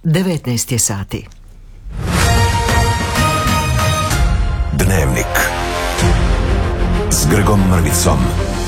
19 je sati. Dnevnik s Grgom Mrvicom.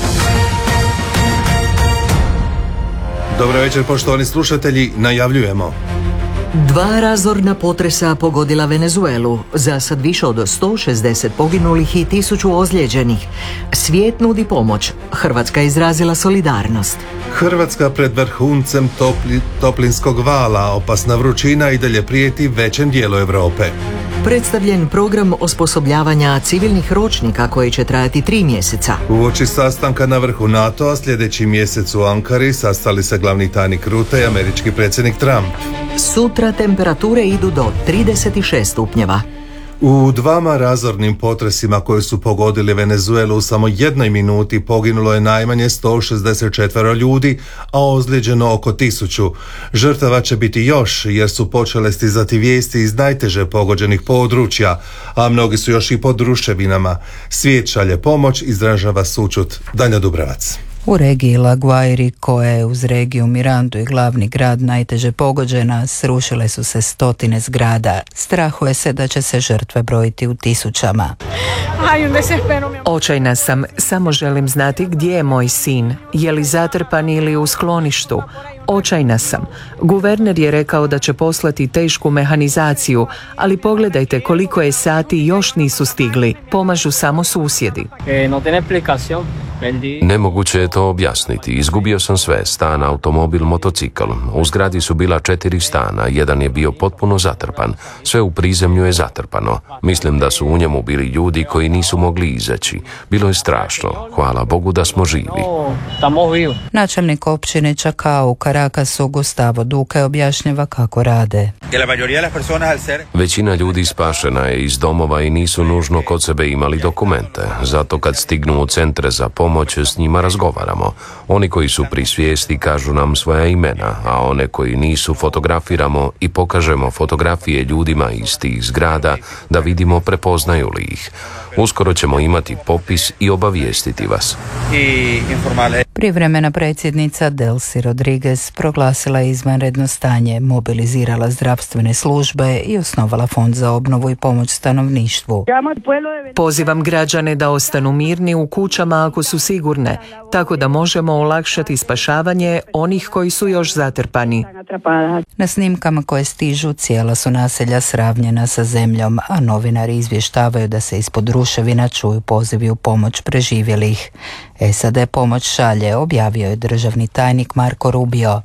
Dobro večer, poštovani slušatelji, najavljujemo. 2 razorna potresa pogodila Venezuelu, za sad više od 160 poginulih i 1000 ozlijeđenih. Svijet nudi pomoć, Hrvatska je izrazila solidarnost. Hrvatska pred vrhuncem toplinskog vala, opasna vrućina i dalje prijeti većem dijelu Europe. Predstavljen program osposobljavanja civilnih ročnika koji će trajati 3 mjeseca. Uoči sastanka na vrhu NATO-a sljedeći mjesec u Ankari sastali se glavni tajnik Rutte i američki predsjednik Trump. Sutra temperature idu do 36 stupnjeva. U 2 razornim potresima koji su pogodili Venezuelu u samo 1 minuti poginulo je najmanje 164 ljudi, a ozlijeđeno oko 1000. Žrtava će biti još jer su počele stizati vijesti iz najteže pogođenih područja, a mnogi su još i pod ruševinama. Svijet šalje pomoć, izražava sućut. Danja Dubravac. U regiji La Guairi, koja je uz regiju Mirandu i glavni grad najteže pogođena, srušile su se 100 zgrada. Strahuje se da će se žrtve brojiti u 1000. Očajna sam, samo želim znati gdje je moj sin, je li zatrpan ili u skloništu. Očajna sam. Guverner je rekao da će poslati tešku mehanizaciju, ali pogledajte koliko je sati još nisu stigli. Pomažu samo susjedi. Nemoguće je to objasniti. Izgubio sam sve, stan, automobil, motocikl. U zgradi su bila 4 stana, jedan je bio potpuno zatrpan. Sve u prizemlju je zatrpano. Mislim da su u njemu bili ljudi koji nisu mogli izaći. Bilo je strašno. Hvala Bogu da smo živi. Načelnik općine Chacao u Caracasu Gustavo Duque objašnjava kako rade. Većina ljudi spašena je iz domova i nisu nužno kod sebe imali dokumente. Zato kad stignu u centre za pomoć, s njima razgovaramo. Oni koji su pri svijesti kažu nam svoja imena, a one koji nisu fotografiramo i pokažemo fotografije ljudima iz tih zgrada da vidimo prepoznaju li ih. Uskoro ćemo imati popis i obavijestiti vas. Privremena predsjednica Delcy Rodriguez proglasila je izvanredno stanje, mobilizirala zdravstvene službe i osnovala fond za obnovu i pomoć stanovništvu. Pozivam građane da ostanu mirni u kućama ako su sigurne, tako da možemo olakšati spašavanje onih koji su još zatrpani. Na snimkama koje stižu cijela su naselja sravnjena sa zemljom, a novinari izvještavaju da se ispod ruševina čuju pozivi u pomoć preživjelih. SAD pomoć šalje, objavio je državni tajnik Marco Rubio.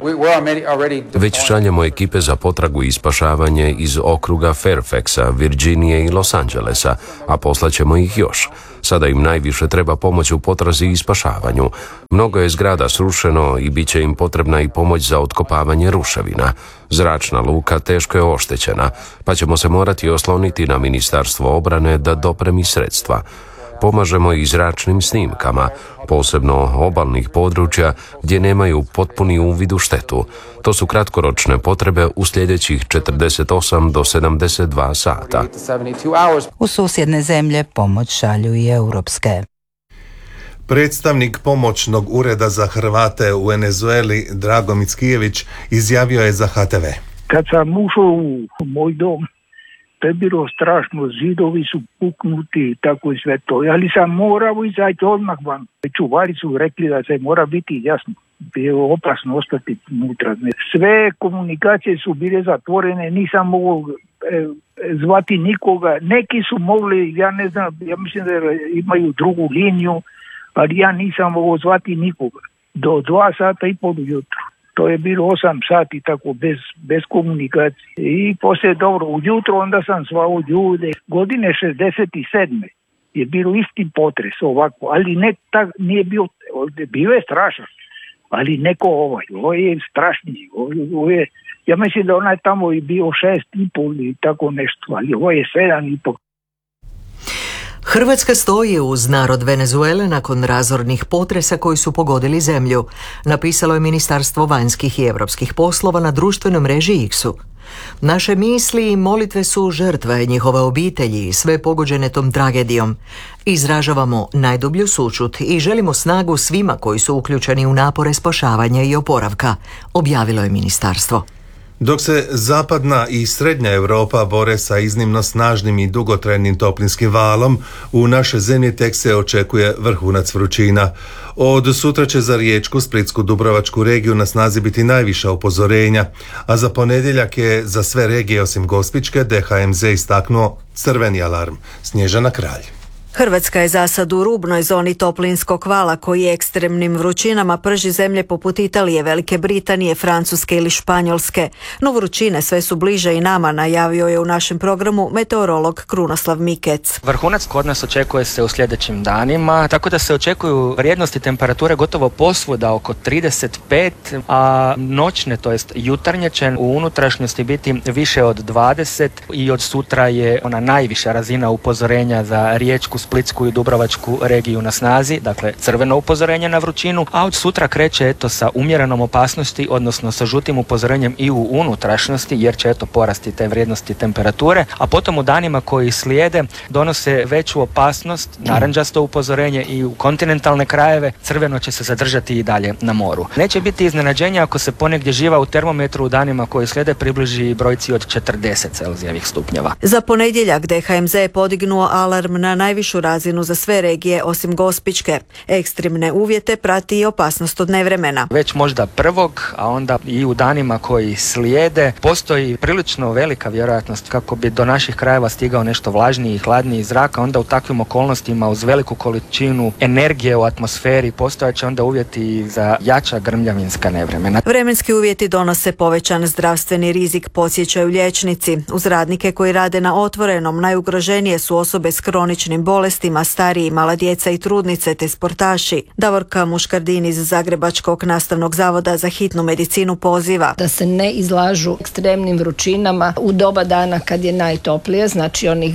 Već šaljemo ekipe za potragu i spašavanje iz okruga Fairfaxa, Virginije i Los Angelesa, a poslaćemo ih još. Sada im najviše treba pomoć u potrazi i spašavanju. Mnogo je zgrada srušeno i bit će im potrebna i pomoć za otkopavanje ruševina. Zračna luka teško je oštećena, pa ćemo se morati osloniti na Ministarstvo obrane da dopremi sredstva. Pomažemo i zračnim snimkama, posebno obalnih područja gdje nemaju potpuni uvid u štetu. To su kratkoročne potrebe u sljedećih 48 do 72 sata. U susjedne zemlje pomoć šalju i europske. Predstavnik pomoćnog ureda za Hrvate u Venezueli Drago Mickijević izjavio je za HTV. Kad sam ušao u moj dom, to je bilo strašno, zidovi su puknuti i tako i sve to. Ali sam morao izaći odmah van. Čuvari su rekli da se mora biti jasno. Bilo opasno ostati unutra. Sve komunikacije su bile zatvorene, nisam mogao zvati nikoga. Neki su mogli, ja ne znam, ja mislim da imaju drugu liniju, ali ja nisam mogao zvati nikoga. Do 2:30 ujutro. To je bilo 8 sati tako bez komunikacije. I poslije dobro ujutro onda sam zvao ljude. Godine 67. je bilo isti potres ovako, ali nije bio je strašan, ali neko ovo je strašniji. Ovo je, ja mislim da onaj tamo je bio 6,5 i tako nešto, ali ovo je 7,5. Hrvatska stoji uz narod Venezuele nakon razornih potresa koji su pogodili zemlju, napisalo je Ministarstvo vanjskih i europskih poslova na društvenoj mreži X-u. Naše misli i molitve su žrtve, njihove obitelji i sve pogođene tom tragedijom. Izražavamo najdublju sućut i želimo snagu svima koji su uključeni u napore spašavanja i oporavka, objavilo je ministarstvo. Dok se zapadna i srednja Europa bore sa iznimno snažnim i dugotrajnim toplinskim valom, u našoj zemlji tek se očekuje vrhunac vrućina. Od sutra će za Riječku, Splitsku, Dubrovačku regiju na snazi biti najviša upozorenja, a za ponedjeljak je za sve regije osim Gospićke DHMZ istaknuo crveni alarm. Snježana Kralj. Hrvatska je za sad u rubnoj zoni toplinskog vala koji ekstremnim vrućinama prži zemlje poput Italije, Velike Britanije, Francuske ili Španjolske. No vrućine sve su bliže i nama, najavio je u našem programu meteorolog Krunoslav Mikec. Vrhunac kod nas očekuje se u sljedećim danima, tako da se očekuju vrijednosti temperature gotovo posvuda oko 35, a noćne, to jest jutarnje će u unutrašnjosti biti više od 20 i od sutra je ona najviša razina upozorenja za Riječku, Splitsku i Dubrovačku regiju na snazi, dakle crveno upozorenje na vrućinu, a od sutra kreće sa umjerenom opasnosti, odnosno sa žutim upozorenjem i u unutrašnjosti, jer će porasti te vrijednosti temperature, a potom u danima koji slijede donose veću opasnost, narančasto upozorenje i u kontinentalne krajeve, crveno će se zadržati i dalje na moru. Neće biti iznenađenja ako se ponegdje živa u termometru u danima koji slijede približi brojci od 40 Celzijevih stupnjeva. Za ponedjeljak DHMZ je podignuo alarm na najvišu razinu za sve regije osim Gospićke. Ekstremne uvjete prati i opasnost od nevremena. Već možda prvog, a onda i u danima koji slijede, postoji prilično velika vjerojatnost kako bi do naših krajeva stigao nešto vlažniji i hladniji zrak, a onda u takvim okolnostima uz veliku količinu energije u atmosferi postojaće onda uvjeti za jača grmljavinska nevremena. Vremenski uvjeti donose povećan zdravstveni rizik, podsjećaju liječnici. Uz radnike koji rade na otvorenom najugroženije su osobe s kroničnim bolestima, stariji, mala djeca i trudnice te sportaši. Davorka Muškardin iz Zagrebačkog nastavnog zavoda za hitnu medicinu poziva da se ne izlažu ekstremnim vrućinama u doba dana kad je najtoplije, znači onih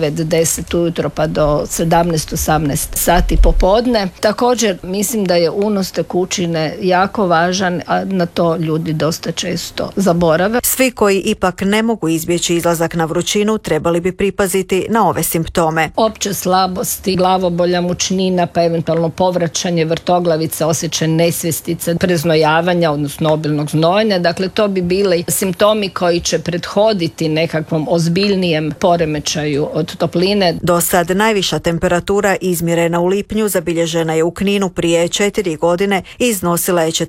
9-10 ujutro pa do 17-18 sati popodne. Također mislim da je unos tekućine jako važan, a na to ljudi dosta često zaborave. Svi koji ipak ne mogu izbjeći izlazak na vrućinu trebali bi pripaziti na ove simptome. Opće slabosti, glavobolja, mučnina, pa eventualno povraćanje vrtoglavice, osjećaj nesvjestice, preznojavanja, odnosno obilnog znojenja. Dakle, to bi bili simptomi koji će prethoditi nekakvom ozbiljnijem poremećaju od topline. Do sad najviša temperatura izmjerena u lipnju zabilježena je u Kninu prije 4 godine i iznosila je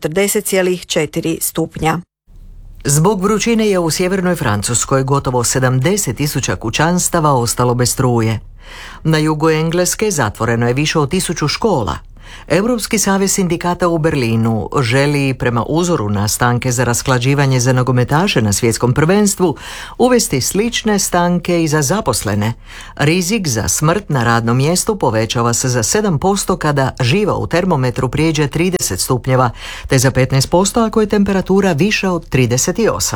40,4 stupnja. Zbog vrućine je u sjevernoj Francuskoj gotovo 70.000 kućanstava ostalo bez struje. Na jugu Engleske zatvoreno je više od 1000 škola. Europski savez sindikata u Berlinu želi, prema uzoru na stanke za rasklađivanje za nogometaše na svjetskom prvenstvu, uvesti slične stanke i za zaposlene. Rizik za smrt na radnom mjestu povećava se za 7% kada živa u termometru prijeđe 30 stupnjeva, te za 15% ako je temperatura viša od 38.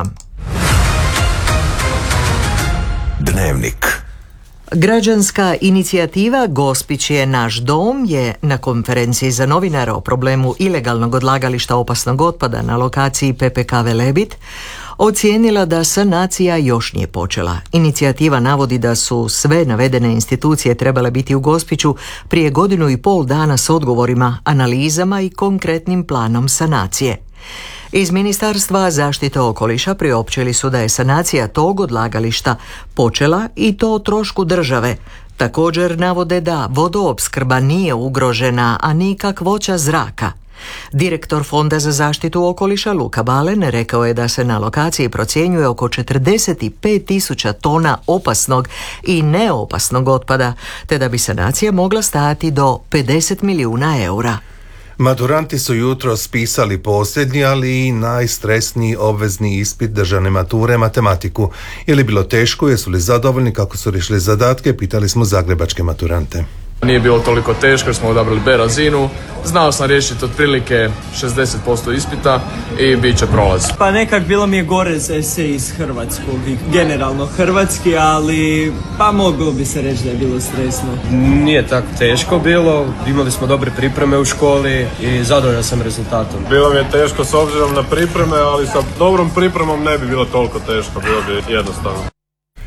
Dnevnik. Građanska inicijativa Gospić je naš dom je na konferenciji za novinare o problemu ilegalnog odlagališta opasnog otpada na lokaciji PPK Velebit ocijenila da sanacija još nije počela. Inicijativa navodi da su sve navedene institucije trebale biti u Gospiću prije 1,5 dana s odgovorima, analizama i konkretnim planom sanacije. Iz Ministarstva zaštite okoliša priopćili su da je sanacija tog odlagališta počela i to o trošku države. Također navode da vodoopskrba nije ugrožena, a ni kakvoća zraka. Direktor Fonda za zaštitu okoliša Luka Balen rekao je da se na lokaciji procjenjuje oko 45.000 tona opasnog i neopasnog otpada, te da bi sanacija mogla stajati do 50 milijuna eura. Maturanti su jutros pisali posljednji, ali i najstresniji obvezni ispit državne mature matematiku. Je li bilo teško, jesu li zadovoljni kako su riješili zadatke, pitali smo zagrebačke maturante. Nije bilo toliko teško jer smo odabrali B razinu. Znao sam riješiti otprilike 60% ispita i bit će prolaz. Pa nekak bilo mi je gore za esej iz hrvatskog i generalno hrvatski, ali pa moglo bi se reći da je bilo stresno. Nije tako teško bilo, imali smo dobre pripreme u školi i zadovoljan sam rezultatom. Bilo mi je teško s obzirom na pripreme, ali sa dobrom pripremom ne bi bilo toliko teško, bilo bi jednostavno.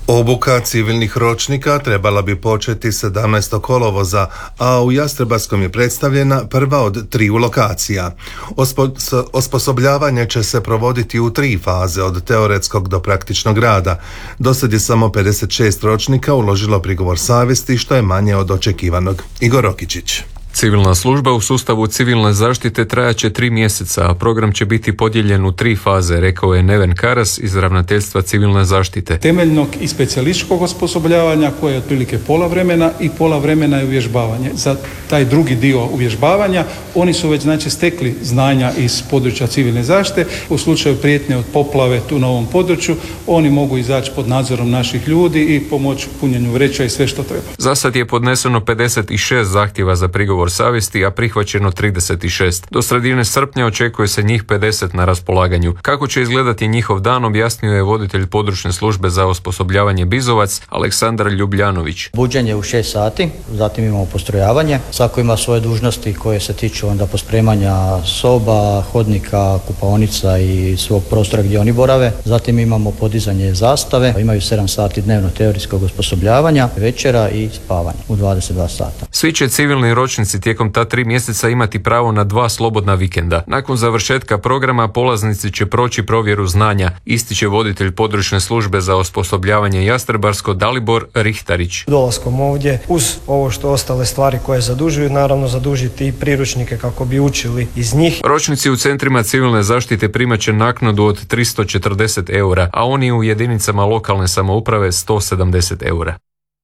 Obuka civilnih ročnika trebala bi početi 17. kolovoza, a u Jastrebarskom je predstavljena prva od 3 lokacija. Osposobljavanje će se provoditi u 3 faze, od teoretskog do praktičnog rada. Dosad je samo 56 ročnika uložilo prigovor savjesti, što je manje od očekivanog. Igor Rokičić. Civilna služba u sustavu civilne zaštite trajaće 3 mjeseca, a program će biti podijeljen u 3 faze, rekao je Neven Karas iz Ravnateljstva civilne zaštite. Temeljnog i specijalističkog osposobljavanja koje je otprilike pola vremena i pola vremena je uvježbavanje. Za taj drugi dio uvježbavanja oni su već stekli znanja iz područja civilne zaštite. U slučaju prijetnje od poplave tu na ovom području oni mogu izaći pod nadzorom naših ljudi i pomoći punjenju vreća i sve što treba. Za sad je podneseno 56 zahtjeva za prigovor savjesti, a prihvaćeno 36. Do sredine srpnja očekuje se njih 50 na raspolaganju. Kako će izgledati njihov dan, objasnio je voditelj područne službe za osposobljavanje Bizovac, Aleksandar Ljubljanović. Buđenje u 6 sati, zatim imamo postrojavanje. Svako ima svoje dužnosti koje se tiču onda pospremanja soba, hodnika, kupaonica i svog prostora gdje oni borave. Zatim imamo podizanje zastave, imaju 7 sati dnevno teorijskog osposobljavanja, večera i spavanje u 22 sata. Svi će civilni ročnici tijekom ta 3 mjeseca imati pravo na 2 slobodna vikenda. Nakon završetka programa polaznici će proći provjeru znanja, ističe voditelj područne službe za osposobljavanje Jastrebarsko Dalibor Rihtarić. Dolaskom ovdje, uz ovo što ostale stvari koje zadužuju, naravno zadužiti i priručnike kako bi učili iz njih. Ročnici u centrima civilne zaštite primat će naknadu od 340 eura, a oni u jedinicama lokalne samouprave 170 eura.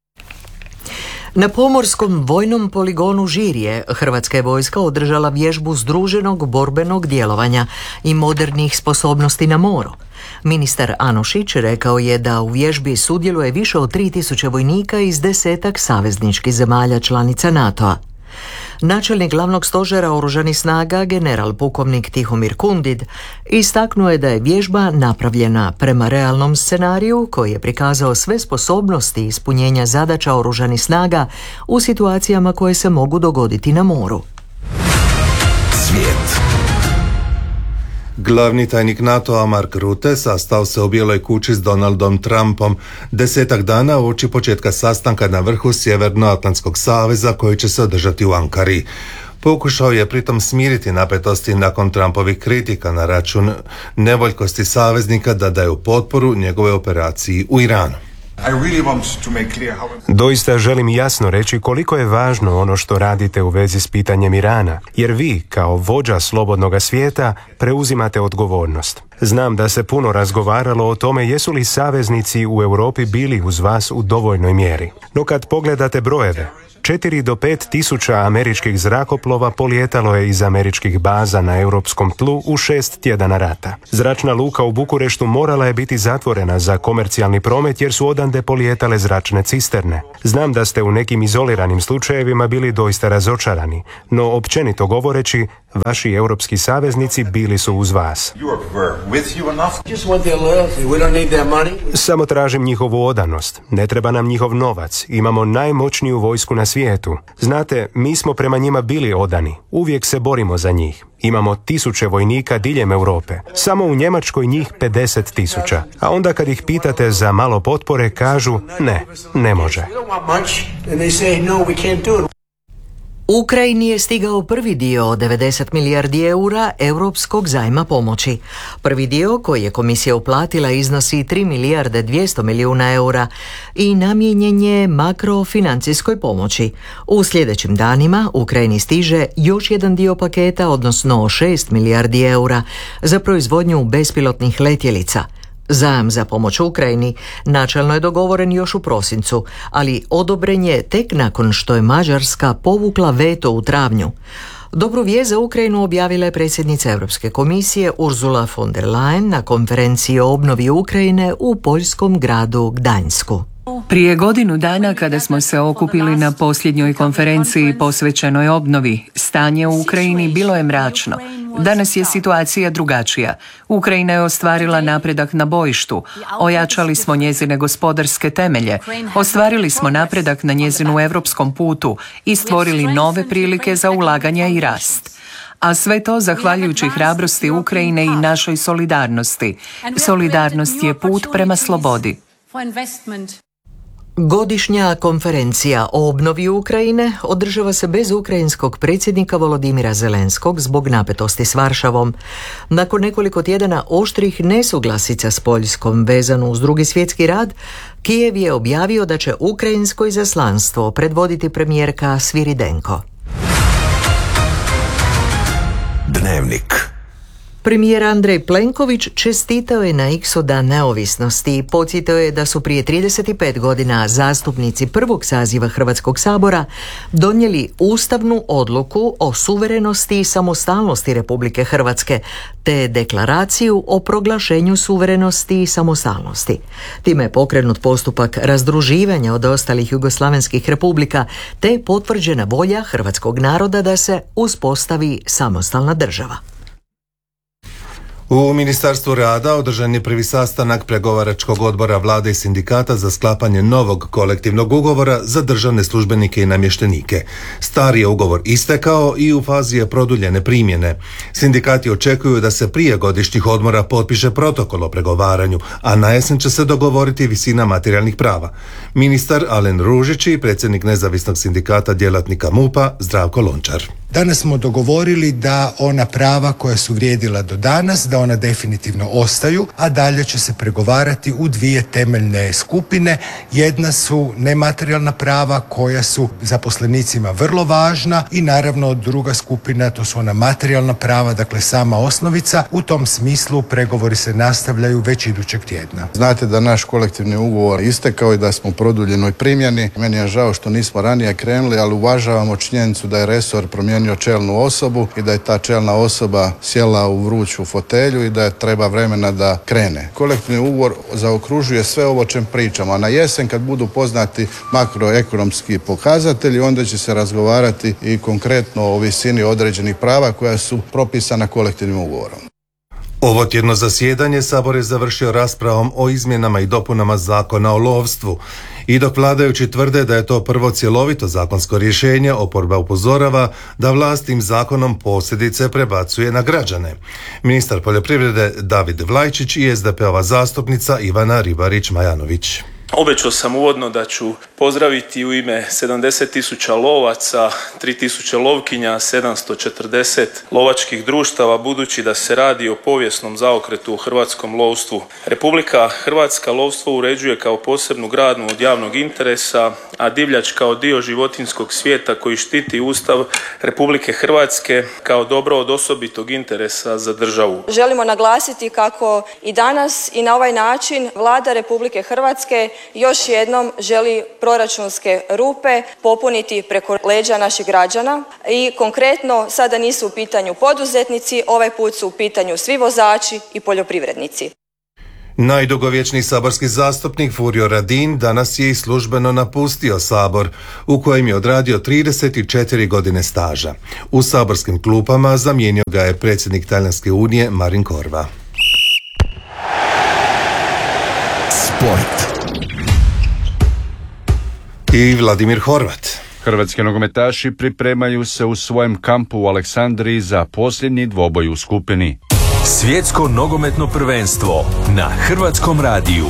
Na pomorskom vojnom poligonu Žirje Hrvatska je vojska održala vježbu združenog borbenog djelovanja i modernih sposobnosti na moru. Ministar Anušić rekao je da u vježbi sudjeluje više od 3000 vojnika iz 10 savezničkih zemalja članica NATO-a. Načelnik glavnog stožera oružanih snaga, general pukovnik Tihomir Kundid, istaknuo je da je vježba napravljena prema realnom scenariju koji je prikazao sve sposobnosti ispunjenja zadaća oružanih snaga u situacijama koje se mogu dogoditi na moru. Svijet. Glavni tajnik NATO-a Mark Rutte sastao se u Bijeloj kući s Donaldom Trumpom 10 dana uoči početka sastanka na vrhu Sjevernoatlantskog saveza koji će se održati u Ankari. Pokušao je pritom smiriti napetosti nakon Trumpovih kritika na račun nevoljkosti saveznika da daju potporu njegove operaciji u Iranu. Doista želim jasno reći koliko je važno ono što radite u vezi s pitanjem Irana, jer vi, kao vođa slobodnoga svijeta, preuzimate odgovornost. Znam da se puno razgovaralo o tome jesu li saveznici u Europi bili uz vas u dovoljnoj mjeri. No kad pogledate brojeve, 4 do 5 tisuća američkih zrakoplova polijetalo je iz američkih baza na europskom tlu u 6 tjedana rata. Zračna luka u Bukureštu morala je biti zatvorena za komercijalni promet jer su odande polijetale zračne cisterne. Znam da ste u nekim izoliranim slučajevima bili doista razočarani, no općenito govoreći, vaši europski saveznici bili su uz vas. Samo tražim njihovu odanost. Ne treba nam njihov novac. Imamo najmoćniju vojsku na svijetu. Znate, mi smo prema njima bili odani. Uvijek se borimo za njih. Imamo 1000 vojnika diljem Europe. Samo u Njemačkoj njih 50.000. A onda kad ih pitate za malo potpore, kažu ne može. Ukrajini je stigao prvi dio od 90 milijardi eura europskog zajma pomoći. Prvi dio, koji je komisija uplatila, iznosi 3 milijarde 200 milijuna eura i namijenjen je makrofinancijskoj pomoći. U sljedećim danima Ukrajini stiže još jedan dio paketa, odnosno 6 milijardi eura za proizvodnju bespilotnih letjelica. Zajam za pomoć Ukrajini načelno je dogovoren još u prosincu, ali odobren je tek nakon što je Mađarska povukla veto u travnju. Dobru vijest za Ukrajinu objavila je predsjednica Europske komisije Ursula von der Leyen na konferenciji o obnovi Ukrajine u poljskom gradu Gdańsku. Prije godinu dana kada smo se okupili na posljednjoj konferenciji posvećenoj obnovi, stanje u Ukrajini bilo je mračno. Danas je situacija drugačija. Ukrajina je ostvarila napredak na bojištu, ojačali smo njezine gospodarske temelje, ostvarili smo napredak na njezinu europskom putu i stvorili nove prilike za ulaganja i rast. A sve to zahvaljujući hrabrosti Ukrajine i našoj solidarnosti. Solidarnost je put prema slobodi. for investment. Godišnja konferencija o obnovi Ukrajine održava se bez ukrajinskog predsjednika Volodimira Zelenskog zbog napetosti s Varšavom. Nakon nekoliko tjedana oštrih nesuglasica s Poljskom vezano uz Drugi svjetski rat, Kijev je objavio da će ukrajinsko izaslanstvo predvoditi premijerka Sviridenko. Dnevnik. Premijer Andrej Plenković čestitao je na X-u Dan neovisnosti i podsjetio je da su prije 35 godina zastupnici prvog saziva Hrvatskog sabora donijeli ustavnu odluku o suverenosti i samostalnosti Republike Hrvatske, te deklaraciju o proglašenju suverenosti i samostalnosti. Time je pokrenut postupak razdruživanja od ostalih jugoslavenskih republika, te je potvrđena volja hrvatskog naroda da se uspostavi samostalna država. U Ministarstvu rada održan je prvi sastanak pregovaračkog odbora vlade i sindikata za sklapanje novog kolektivnog ugovora za državne službenike i namještenike. Stari je ugovor istekao i u fazi je produljene primjene. Sindikati očekuju da se prije godišnjih odmora potpiše protokol o pregovaranju, a na jesen će se dogovoriti visina materijalnih prava. Ministar Alen Ružić i predsjednik nezavisnog sindikata djelatnika MUP-a Zdravko Lončar. Danas smo dogovorili da ona prava koja su vrijedila do danas, da ona definitivno ostaju, a dalje će se pregovarati u dvije temeljne skupine. Jedna su nematerijalna prava koja su zaposlenicima vrlo važna i naravno druga skupina, to su ona materijalna prava, dakle sama osnovica. U tom smislu pregovori se nastavljaju već idućeg tjedna. Znate da naš kolektivni ugovor istekao i da smo u produljenoj primjeni. Meni je žao što nismo ranije krenuli, ali uvažavamo činjenicu da je resor promijenio čelnu osobu i da je ta čelna osoba sjela u vruću fotelju i da je treba vremena da krene. Kolektivni ugovor zaokružuje sve ovo o čem pričamo, a na jesen kad budu poznati makroekonomski pokazatelji, onda će se razgovarati i konkretno o visini određenih prava koja su propisana kolektivnim ugovorom. Ovo tjedno zasjedanje Sabor je završio raspravom o izmjenama i dopunama Zakona o lovstvu. I dok vladajući tvrde da je to prvo cjelovito zakonsko rješenje, oporba upozorava da vlast tim zakonom posljedice prebacuje na građane. Ministar poljoprivrede David Vlajčić i SDP-ova zastupnica Ivana Ribarić-Majanović. Obećao sam uvodno da ću pozdraviti u ime 70.000 lovaca, 3.000 lovkinja, 740 lovačkih društava, budući da se radi o povijesnom zaokretu u hrvatskom lovstvu. Republika Hrvatska lovstvo uređuje kao posebnu granu od javnog interesa, a divljač kao dio životinjskog svijeta koji štiti Ustav Republike Hrvatske kao dobro od osobitog interesa za državu. Želimo naglasiti kako i danas i na ovaj način Vlada Republike Hrvatske još jednom želi proračunske rupe popuniti preko leđa naših građana i konkretno sada nisu u pitanju poduzetnici, ovaj put su u pitanju svi vozači i poljoprivrednici. Najdugovječniji saborski zastupnik Furio Radin danas je i službeno napustio Sabor, u kojem je odradio 34 godine staža. U saborskim klupama zamijenio ga je predsjednik Talijanske unije Marin Korva. Sport. I Vladimir Horvat. Hrvatski nogometaši pripremaju se u svojem kampu u Aleksandriji za posljednji dvoboj u skupini. Svjetsko nogometno prvenstvo na Hrvatskom radiju.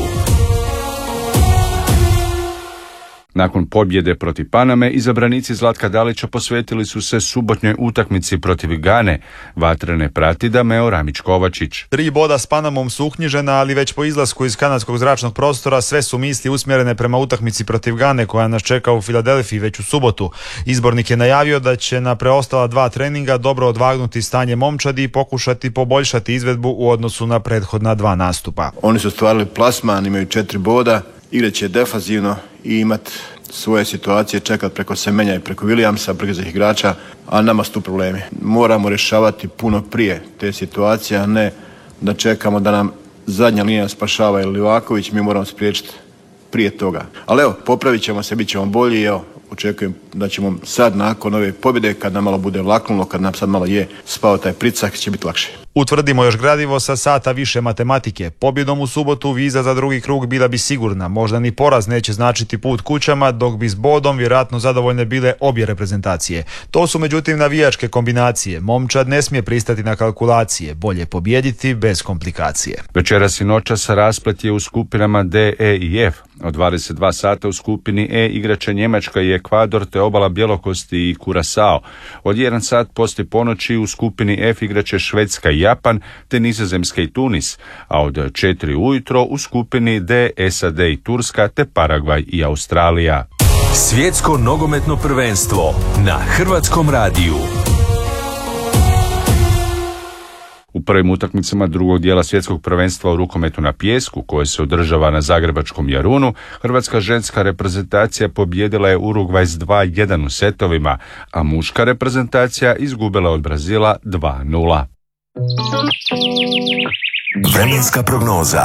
Nakon pobjede protiv Paname, izabranici Zlatka Dalića posvetili su se subotnjoj utakmici protiv Gane. Vatrene prati Dameo Ramić-Kovačić. 3 boda s Panamom su uknjižena, ali već po izlasku iz kanadskog zračnog prostora sve su misli usmjerene prema utakmici protiv Gane koja nas čeka u Filadelfiji već u subotu. Izbornik je najavio da će na preostala 2 treninga dobro odvagnuti stanje momčadi i pokušati poboljšati izvedbu u odnosu na prethodna 2 nastupa. Oni su stvarili plasman, imaju 4 boda, igrat će defanzivno i imat svoje situacije, čekat preko Semenja i preko Williamsa, brzih igrača, a nama su tu problemi. Moramo rješavati puno prije te situacije, a ne da čekamo da nam zadnja linija spašava ili Livaković, mi moramo spriječiti prije toga. Ali evo, popravit ćemo se, bit ćemo bolji, evo, Očekujem da ćemo sad nakon ove pobjede, kad nam malo bude laknulo, kad nam sad malo je spao taj pricak, će biti lakše. Utvrdimo još gradivo sa sata više matematike. Pobjedom u subotu viza za drugi krug bila bi sigurna. Možda ni poraz neće značiti put kućama, dok bi s bodom vjerojatno zadovoljne bile obje reprezentacije. To su međutim navijačke kombinacije. Momčad ne smije pristati na kalkulacije. Bolje pobijediti bez komplikacije. Večeras i noćas rasplet je u skupinama D, E i F. Od 22 sata u skupini E igraće Njemačka i Ekvador te obala Bjelokosti i Kurasao. Od 1 sat poslije ponoći u skupini F igraće Švedska i Japan te Nizozemska i Tunis, a od 4 ujutro u skupini D SAD i Turska te Paragvaj i Australija. Svjetsko nogometno prvenstvo na Hrvatskom radiju. U prvim utakmicama drugog dijela svjetskog prvenstva u rukometu na pijesku, koje se održava na zagrebačkom Jarunu, hrvatska ženska reprezentacija pobijedila je Urugvaj s 2:1 u setovima, a muška reprezentacija izgubila od Brazila 2:0. Vremenska prognoza.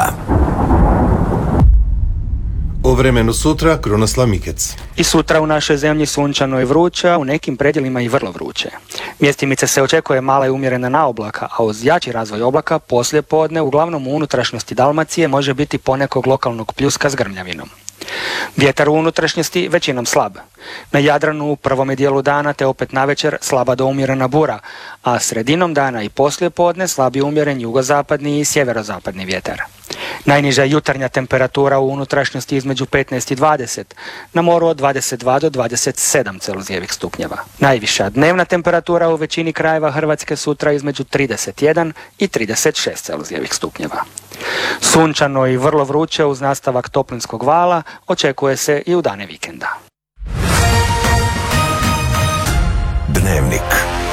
O vremenu sutra, Krunoslav Mikec. I sutra u našoj zemlji sunčano i vruće, a u nekim predjelima i vrlo vruće. Mjestimice se očekuje mala i umjerena naoblaka, a uz jači razvoj oblaka poslije podne uglavnom u unutrašnjosti Dalmacije može biti ponekog lokalnog pljuska s grmljavinom. Vjetar u unutrašnjosti većinom slab. Na Jadranu u prvome dijelu dana te opet navečer slaba do umjerena bura, a sredinom dana i poslije podne slabi umjeren jugozapadni i sjeverozapadni vjetar. Najniža jutarnja temperatura u unutrašnjosti između 15 i 20, na moru od 22 do 27 celzijevih stupnjeva. Najviša dnevna temperatura u većini krajeva Hrvatske sutra između 31 i 36 celzijevih stupnjeva. Sunčano i vrlo vruće uz nastavak toplinskog vala očekuje se i u dane vikenda. Dnevnik.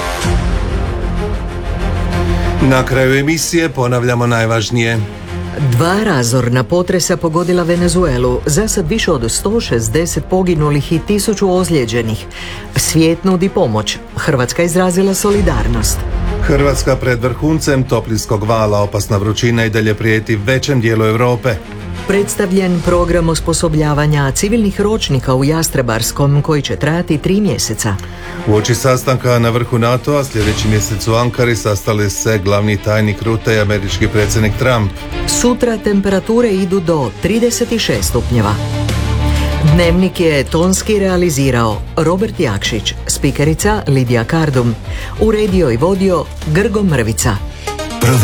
Na kraju emisije ponavljamo najvažnije. 2 razorna potresa pogodila Venezuelu, za sad više od 160 poginulih i 1000 ozlijeđenih. Svijet nudi pomoć, Hrvatska izrazila solidarnost. Hrvatska pred vrhuncem toplinskog vala, opasna vrućina i dalje prijeti većem dijelu Europe. Predstavljen program osposobljavanja civilnih ročnika u Jastrebarskom koji će trajati 3 mjeseca. Uoči sastanka na vrhu NATO-a sljedeći mjesec u Ankari sastali se glavni tajnik Rutte i američki predsjednik Trump. Sutra temperature idu do 36 stupnjeva. Dnevnik je tonski realizirao Robert Jakšić, spikerica Lidija Kardum, uredio i vodio Grgo Mrvica.